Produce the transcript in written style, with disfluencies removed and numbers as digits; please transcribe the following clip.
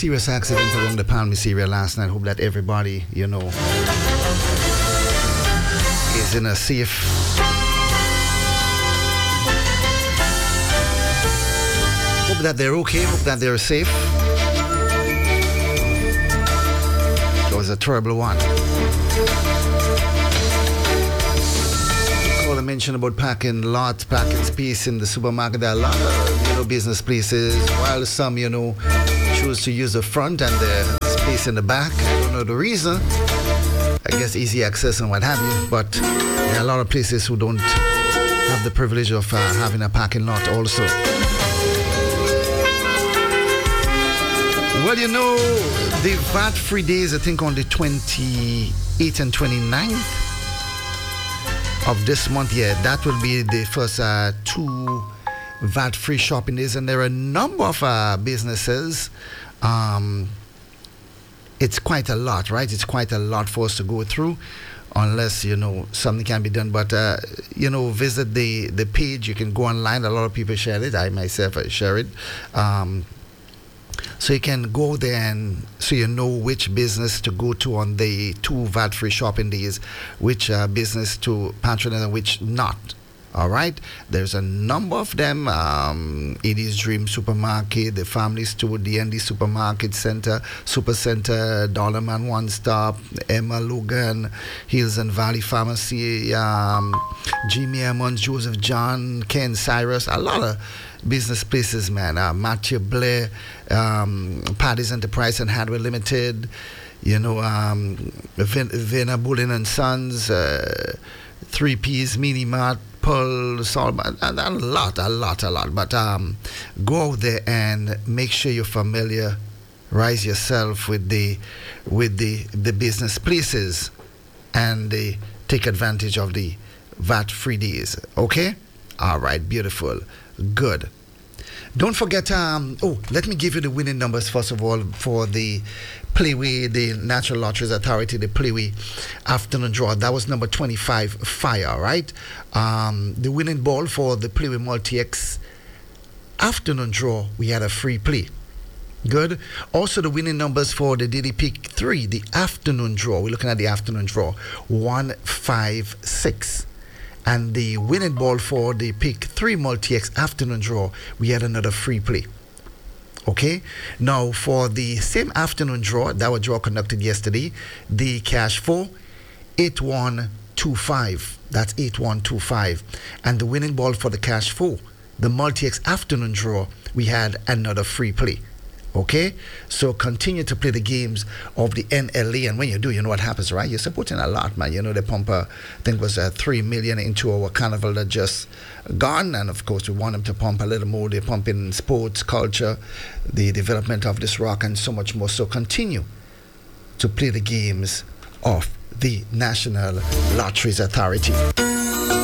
serious accident along the Palmis area last night. Hope that everybody, is in a safe. Hope that they're okay. Hope that they're safe. It was a terrible one. I mentioned about parking lots, parking space in the supermarket. There are a lot of, business places, while some, choose to use the front and the space in the back. I don't know the reason. I guess easy access and what have you. But there are a lot of places who don't have the privilege of having a parking lot also. Well, the VAT-free days, I think on the 28th and 29th. Of this month, that will be the first 2 VAT-free shopping days, and there are a number of businesses. It's quite a lot, right? It's quite a lot for us to go through, unless something can be done. But visit the page. You can go online. A lot of people share it. I myself share it. So you can go there and so you know which business to go to on the 2 VAT-free shopping days, which business to patronize and which not. All right? There's a number of them. Edie's Dream Supermarket, the Family Store, the ND Supermarket Center, Super Center, Dollarman One Stop, Emma Logan, Hills and Valley Pharmacy, Jimmy Emmons, Joseph John, Ken Cyrus, a lot of business places, man. Matthew Blair, Paddy's Enterprise and Hardware Limited, Vena Bullen and Sons, 3Ps, Mini Mart, Pearl, Salt, and a lot. But go out there and make sure you familiarize yourself with the business places and take advantage of the VAT-free days. Okay? All right, beautiful. Good. Don't forget, let me give you the winning numbers first of all for the Playway, the National Lotteries Authority, the Playway afternoon draw. That was number 25, Fire, right? The winning ball for the Playway Multi-X afternoon draw, we had a free play. Good. Also, the winning numbers for the Daily Pick 3, the afternoon draw. We're looking at the afternoon draw, 156. And the winning ball for the Pick 3 Multi-X afternoon draw, we had another free play. Okay? Now, for the same afternoon draw, that was draw conducted yesterday, the cash for 8125. That's 8125. And the winning ball for the cash for the Multi-X afternoon draw, we had another free play. Okay, so continue to play the games of the NLA, and when you do, you know what happens, right? You're supporting a lot, man. The pump, I think, was 3 million into our carnival that just gone, and of course, we want them to pump a little more. They pump in sports, culture, the development of this rock, and so much more. So continue to play the games of the National Lotteries Authority.